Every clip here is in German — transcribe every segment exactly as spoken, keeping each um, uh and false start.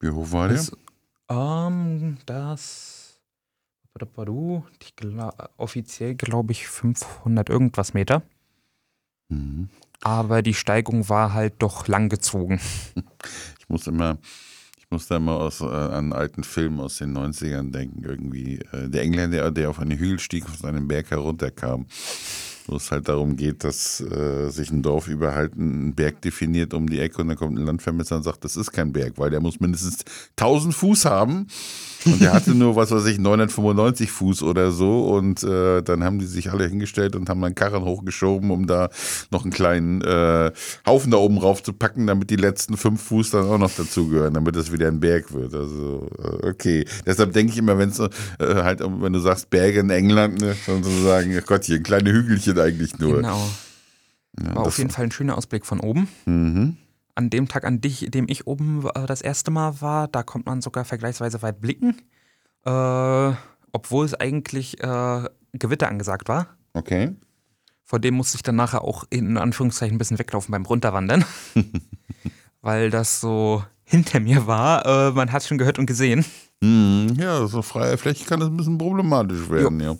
Wie hoch war der? Das, ähm, das, ich glaub, offiziell glaube ich fünfhundert irgendwas Meter. Mhm. Aber die Steigung war halt doch lang gezogen. Ich muss immer, ich muss da immer aus, äh, an einen alten Film aus den neunzigern denken, irgendwie. Äh, der Engländer, der auf einen Hügel stieg, von seinem Berg herunterkam. Wo es halt darum geht, dass äh, sich ein Dorf über halt einen Berg definiert um die Ecke und dann kommt ein Landvermesser und sagt, das ist kein Berg, weil der muss mindestens tausend Fuß haben und der hatte nur, was weiß ich, neunhundertfünfundneunzig Fuß oder so und äh, dann haben die sich alle hingestellt und haben dann Karren hochgeschoben, um da noch einen kleinen äh, Haufen da oben rauf zu packen, damit die letzten fünf Fuß dann auch noch dazugehören, damit das wieder ein Berg wird. Also äh, okay, deshalb denke ich immer, wenn es äh, halt, wenn du sagst Berge in England, ne, sozusagen, Gott, hier kleine Hügelchen eigentlich nur. Genau. Ja, War auf jeden Fall ein schöner Ausblick von oben. Mhm. An dem Tag, an dich, dem ich oben äh, das erste Mal war, da konnte man sogar vergleichsweise weit blicken. Äh, obwohl es eigentlich äh, Gewitter angesagt war. Okay. Vor dem musste ich dann nachher auch in Anführungszeichen ein bisschen weglaufen beim Runterwandern. Weil das so hinter mir war. Äh, man hat es schon gehört und gesehen. Mhm. Ja, so freie Fläche kann das ein bisschen problematisch werden, jo. ja.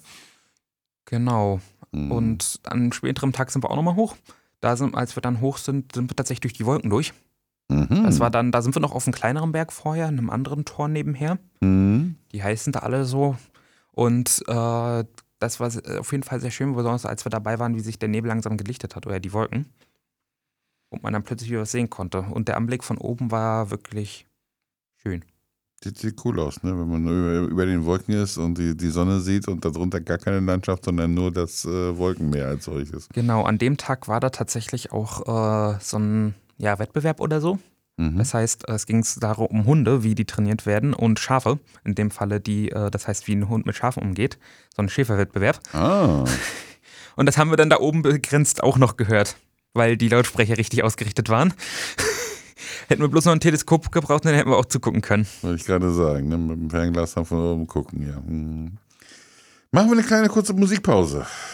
Genau. Mhm. Und an einem späteren Tag sind wir auch nochmal hoch. Da sind, als wir dann hoch sind, sind wir tatsächlich durch die Wolken durch. Mhm. Das war dann, da sind wir noch auf einem kleineren Berg vorher, in einem anderen Tor nebenher. Mhm. Die heißen da alle so. Und äh, das war auf jeden Fall sehr schön, besonders als wir dabei waren, wie sich der Nebel langsam gelichtet hat oder die Wolken. Und man dann plötzlich wieder was sehen konnte. Und der Anblick von oben war wirklich schön. Das sieht cool aus, ne? Wenn man über, über den Wolken ist und die, die Sonne sieht und darunter gar keine Landschaft, sondern nur das äh, Wolkenmeer als solches. Genau, an dem Tag war da tatsächlich auch äh, so ein ja, Wettbewerb oder so. Mhm. Das heißt, es ging darum um Hunde, wie die trainiert werden und Schafe. In dem Falle die, äh, das heißt, wie ein Hund mit Schafen umgeht. So ein Schäferwettbewerb. Ah. Und das haben wir dann da oben begrenzt auch noch gehört, weil die Lautsprecher richtig ausgerichtet waren. Hätten wir bloß noch ein Teleskop gebraucht, dann hätten wir auch zugucken können. Wollte ich gerade sagen, ne? Mit dem Fernglas von oben gucken, ja. Mhm. Machen wir eine kleine kurze Musikpause.